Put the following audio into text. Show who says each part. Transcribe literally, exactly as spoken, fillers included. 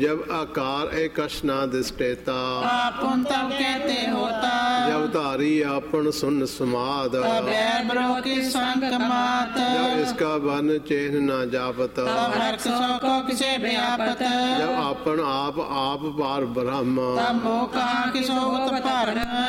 Speaker 1: जब आकार एक कश ना दृष्टेता,
Speaker 2: आपुन तब कहते होता।
Speaker 1: जब धारी आपन सुन समाद,
Speaker 2: बैर बरो की संग मात।
Speaker 1: जब इसका वन चिन्ह न जापत,
Speaker 2: तब हर सो को किसे व्यापत।
Speaker 1: जब आपन आप आप पार ब्रह्म,
Speaker 2: तब मोह कहाँ किसो पर